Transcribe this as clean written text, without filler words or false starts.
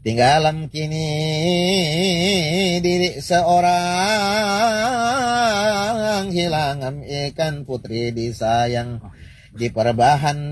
Tinggalam kini diri seorang, hilangan ikan putri disayang, di perbahan